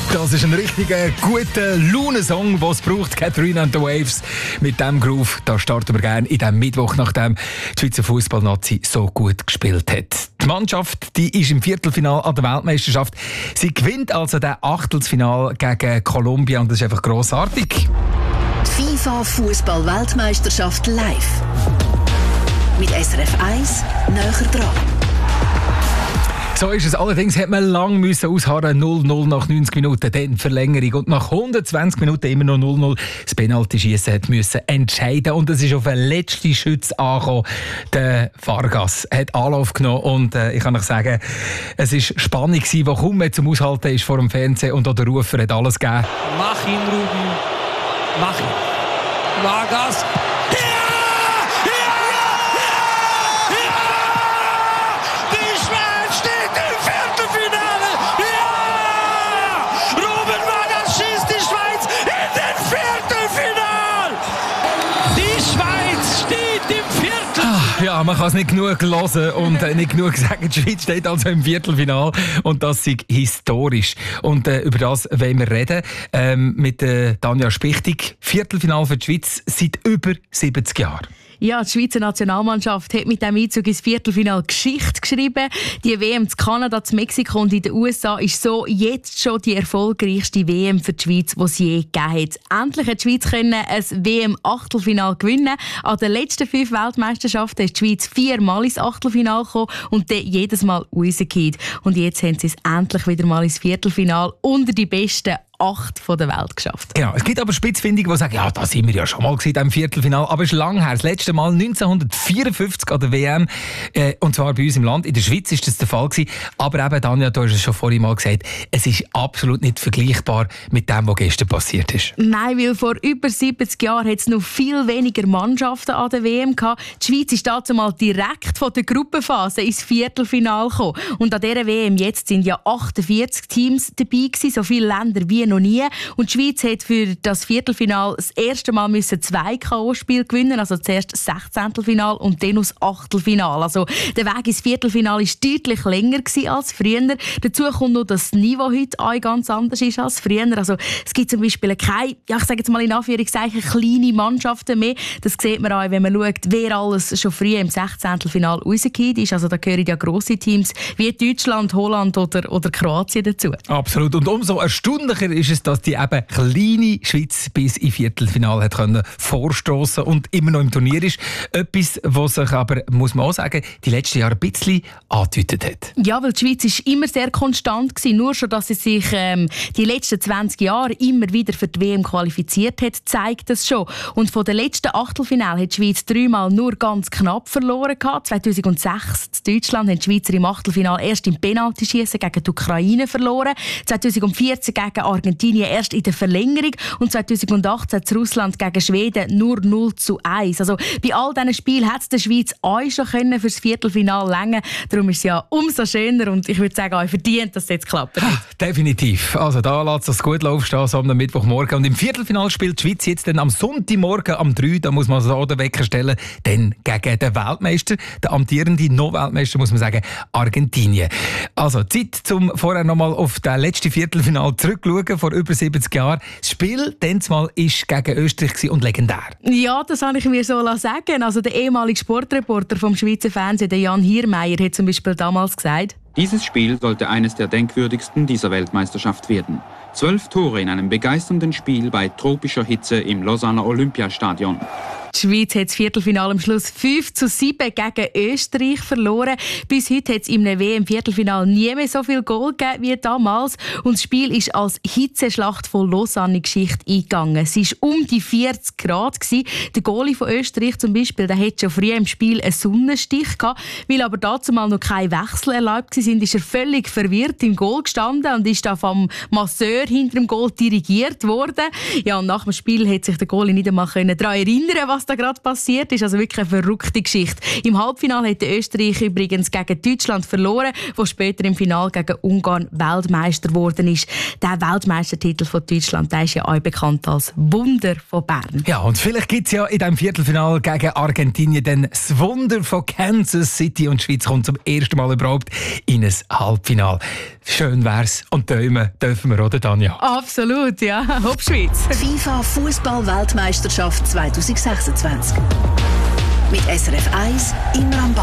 Das ist ein richtiger guter Laune-Song, den es braucht. Catherine and the Waves. Mit diesem Groove, da starten wir gerne in diesem Mittwoch, nachdem die Schweizer Fußballnazi so gut gespielt hat. Die Mannschaft, die ist im Viertelfinale an der Weltmeisterschaft. Sie gewinnt also das Achtelfinale gegen Kolumbien und das ist einfach grossartig. FIFA Fußball-Weltmeisterschaft live. Mit SRF 1 näher dran. So ist es. Allerdings hat man lange ausharren 0-0 nach 90 Minuten, dann Verlängerung und nach 120 Minuten immer noch 0-0. Das Penalty-Schiessen musste entscheiden und es ist auf den letzten Schütz angekommen. Der Vargas hat Anlauf genommen und ich kann euch sagen, es war Spannung, die kaum mehr zum Aushalten ist vor dem Fernsehen und auch der Rufer hat alles gegeben. Mach ihn, Ruben. Mach ihn. Vargas. Ja, man kann es nicht genug hören und nicht genug sagen. Die Schweiz steht also im Viertelfinale und das ist historisch. Und über das wollen wir reden mit Tanja Spichtig. Viertelfinale für die Schweiz seit über 70 Jahren. Ja, die Schweizer Nationalmannschaft hat mit dem Einzug ins Viertelfinale Geschichte geschrieben. Die WM in Kanada, in Mexiko und in den USA ist so jetzt schon die erfolgreichste WM für die Schweiz, die es je gegeben hat. Endlich hat die Schweiz ein WM-Achtelfinale gewinnen. An den letzten 5 Weltmeisterschaften ist die Schweiz 4-mal ins Achtelfinale gekommen und dann jedes Mal rausgefallen. Und jetzt haben sie es endlich wieder mal ins Viertelfinale unter die besten 8 von der Welt geschafft. Genau. Es gibt aber Spitzfindige, die sagen, ja, da sind wir ja schon mal im Viertelfinale, aber es ist lang her. Das letzte Mal 1954 an der WM, und zwar bei uns im Land. In der Schweiz ist das der Fall gewesen. Aber eben, Tanja, du hast es schon vorhin mal gesagt, es ist absolut nicht vergleichbar mit dem, was gestern passiert ist. Nein, weil vor über 70 Jahren hat es noch viel weniger Mannschaften an der WM gehabt. Die Schweiz ist dazu mal direkt von der Gruppenphase ins Viertelfinale gekommen. Und an dieser WM jetzt sind ja 48 Teams dabei gewesen, so viele Länder wie noch nie. Und die Schweiz hat für das Viertelfinale das erste Mal 2 K.O.-Spiele gewinnen, also zuerst das 16. und dann das Achtelfinale. Also der Weg ins Viertelfinale war deutlich länger als früher. Dazu kommt noch, dass das Niveau heute auch ganz anders ist als früher. Also es gibt zum Beispiel keine, ich sage jetzt mal in Anführungszeichen, kleine Mannschaften mehr. Das sieht man auch, wenn man schaut, wer alles schon früh im 16. Finale rausgekommen ist. Also da gehören ja grosse Teams wie Deutschland, Holland oder Kroatien dazu. Absolut. Und umso erstaunlicher ist es, dass die eben kleine Schweiz bis ins Viertelfinale hat können vorstoßen und immer noch im Turnier ist. Etwas, was sich aber, muss man auch sagen, die letzten Jahre ein bisschen angedeutet hat. Ja, weil die Schweiz ist immer sehr konstant gewesen. Nur schon, dass sie sich die letzten 20 Jahre immer wieder für die WM qualifiziert hat, zeigt das schon. Und von den letzten Achtelfinale hat die Schweiz 3-mal nur ganz knapp verloren gehabt. 2006 in Deutschland haben die Schweizer im Achtelfinale erst im Penaltyschiessen gegen die Ukraine verloren. 2014 gegen Argentinien erst in der Verlängerung und 2018 zu Russland gegen Schweden nur 0-1. Also bei all diesen Spielen hat es der Schweiz auch schon für das Viertelfinale reichen. Darum ist es ja umso schöner und ich würde sagen, auch verdient, dass es jetzt klappt. Definitiv. Also da lässt es gut laufen, so am Mittwochmorgen. Und im Viertelfinale spielt die Schweiz jetzt dann am Sonntagmorgen um 3, da muss man so den Wecker stellen, dann gegen den Weltmeister, der amtierende No-Weltmeister, muss man sagen, Argentinien. Also Zeit, um vorher nochmal auf das letzte Viertelfinale zurückzuschauen, vor über 70 Jahren. Das Spiel war gegen Österreich und legendär. Ja, das habe ich mir so sagen. Also der ehemalige Sportreporter vom Schweizer Fernsehen, der Jan Hiermeier, hat zum Beispiel damals gesagt: Dieses Spiel sollte eines der denkwürdigsten dieser Weltmeisterschaft werden. 12 Tore in einem begeisternden Spiel bei tropischer Hitze im Lausanner Olympiastadion. Die Schweiz hat das Viertelfinale am Schluss 5-7 gegen Österreich verloren. Bis heute hat es im WM-Viertelfinale nie mehr so viel Goal gegeben wie damals. Und das Spiel ist als Hitzeschlacht von Lausanne in die Geschichte eingegangen. Es war um die 40 Grad. Der Goalie von Österreich zum Beispiel, der hatte schon früh im Spiel einen Sonnenstich gehabt. Weil aber dazu mal noch kein Wechsel erlaubt war, ist er völlig verwirrt im Goal gestanden und ist da vom Masseur hinter dem Goal dirigiert worden. Ja, und nach dem Spiel hat sich der Goalie nicht einmal daran erinnern, was da gerade passiert ist. Also wirklich eine verrückte Geschichte. Im Halbfinale hat Österreich übrigens gegen Deutschland verloren, wo später im Finale gegen Ungarn Weltmeister geworden ist. Der Weltmeistertitel von Deutschland, der ist ja auch bekannt als Wunder von Bern. Ja, und vielleicht gibt es ja in diesem Viertelfinale gegen Argentinien dann das Wunder von Kansas City und die Schweiz kommt zum ersten Mal überhaupt in ein Halbfinale. Schön wär's und träumen dürfen wir, oder Tanja? Absolut, ja. Hopp Schweiz. FIFA Fußball-Weltmeisterschaft 2026. Mit SRF 1 immer am Ball.